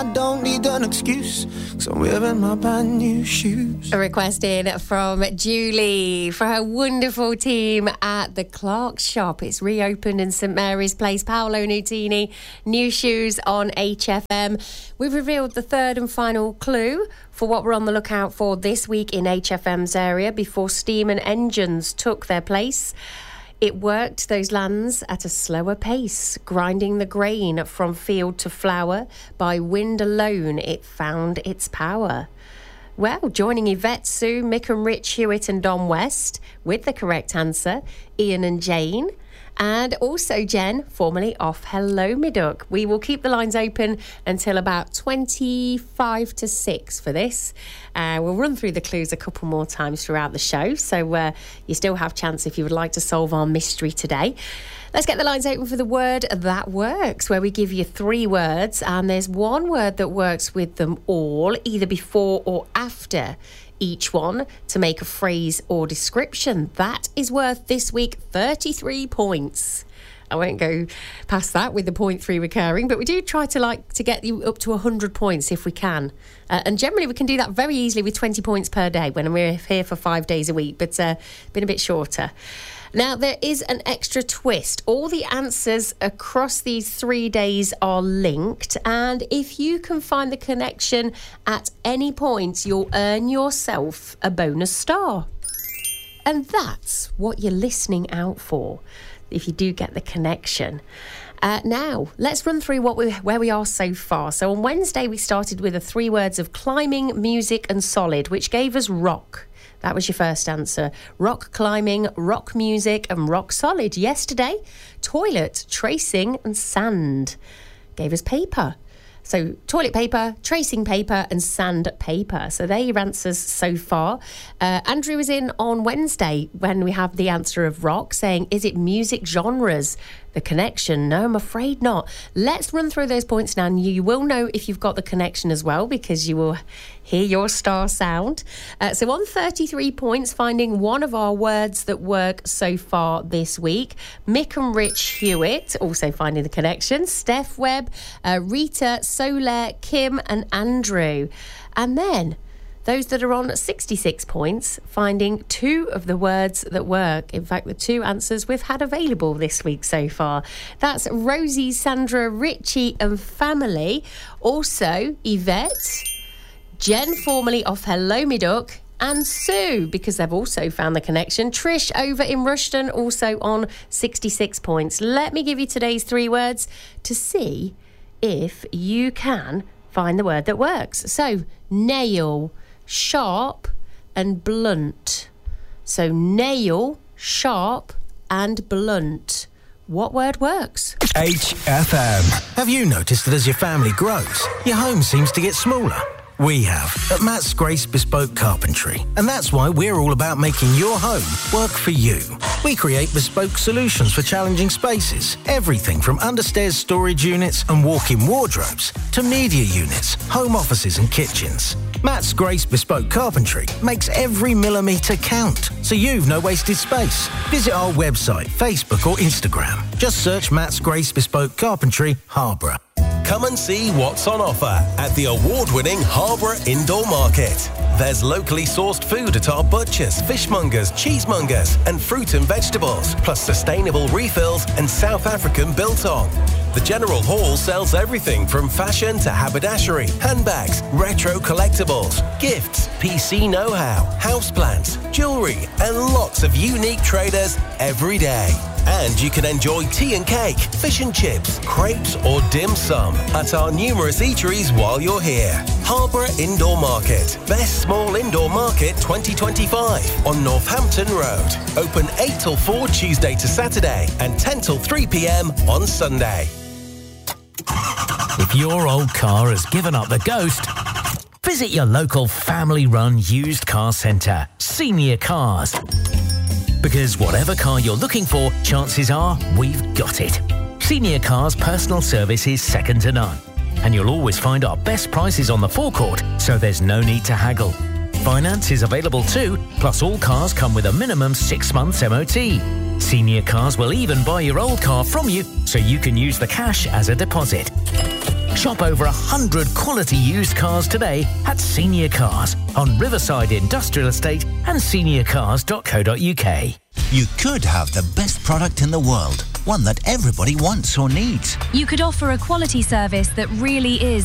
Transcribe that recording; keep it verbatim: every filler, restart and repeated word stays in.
I don't need an excuse, cause I'm wearing my brand new shoes. A request in from Julie for her wonderful team at the Clark's shop. It's reopened in St Mary's Place. Paolo Nutini, new shoes on H F M. We've revealed the third and final clue for what we're on the lookout for this week in H F M's area before steam and engines took their place. It worked those lands at a slower pace, grinding the grain from field to flour. By wind alone, it found its power. Well, joining Yvette, Sue, Mick and Rich, Hewitt and Don West with the correct answer, Ian and Jane. And also Jen, formerly off Hello Me Duck. We will keep the lines open until about twenty-five to six for this. Uh, we'll run through the clues a couple more times throughout the show, so uh, you still have chance if you would like to solve our mystery today. Let's get the lines open for the word that works, where we give you three words, and there's one word that works with them all, either before or after each one, to make a phrase or description. That is worth this week thirty-three points. I won't go past that with the point three recurring, but we do try to like to get you up to one hundred points if we can. Uh, and generally we can do that very easily with twenty points per day when we're here for five days a week, but uh, been a bit shorter. Now, there is an extra twist. All the answers across these three days are linked, and if you can find the connection at any point, you'll earn yourself a bonus star. And that's what you're listening out for, if you do get the connection. Uh, now, let's run through what we, where we are so far. So on Wednesday, we started with the three words of climbing, music and solid, which gave us rock. That was your first answer. Rock climbing, rock music and rock solid. Yesterday, toilet, tracing and sand gave us paper. So toilet paper, tracing paper and sandpaper. So they're your answers so far. Uh, Andrew was in on Wednesday when we have the answer of rock, saying, is it music genres? The connection? No, I'm afraid not. Let's run through those points now, and you will know if you've got the connection as well, because you will hear your star sound. Uh, so on thirty-three points, finding one of our words that work so far this week. Mick and Rich Hewitt also finding the connection. Steph Webb, uh, Rita, Soler, Kim and Andrew. And then those that are on sixty-six points, finding two of the words that work. In fact, the two answers we've had available this week so far. That's Rosie, Sandra, Richie and family. Also, Yvette, Jen, formerly off Hello Me Duck, and Sue, because they've also found the connection. Trish over in Rushden, also on sixty-six points. Let me give you today's three words to see if you can find the word that works. So, nail, sharp and blunt. So nail, sharp and blunt. What word works? H F M. Have you noticed that as your family grows, your home seems to get smaller? We have at Matt's Grace Bespoke Carpentry, and that's why we're all about making your home work for you. We create bespoke solutions for challenging spaces, everything from understairs storage units and walk-in wardrobes to media units, home offices and kitchens. Matt's Grace Bespoke Carpentry makes every millimetre count, so you've no wasted space. Visit our website, Facebook or Instagram. Just search Matt's Grace Bespoke Carpentry, Harborough. Come and see what's on offer at the award-winning Harborough Indoor Market. There's locally sourced food at our butchers, fishmongers, cheesemongers and fruit and vegetables, plus sustainable refills and South African biltong. The General Hall sells everything from fashion to haberdashery, handbags, retro collectibles, gifts, P C know-how, houseplants, jewellery and lots of unique traders every day. And you can enjoy tea and cake, fish and chips, crepes or dim sum at our numerous eateries while you're here. Harborough Indoor Market. Best Small Indoor Market twenty twenty-five on Northampton Road. Open eight till four Tuesday to Saturday and ten till three p.m. on Sunday. If your old car has given up the ghost, visit your local family-run used car centre, Senior Cars. Because whatever car you're looking for, chances are we've got it. Senior Cars personal service is second to none. And you'll always find our best prices on the forecourt, so there's no need to haggle. Finance is available too, plus all cars come with a minimum six months M O T. Senior Cars will even buy your old car from you, so you can use the cash as a deposit. Shop over one hundred quality used cars today at Senior Cars on Riverside Industrial Estate and senior cars dot co dot uk. You could have the best product in the world, one that everybody wants or needs. You could offer a quality service that really is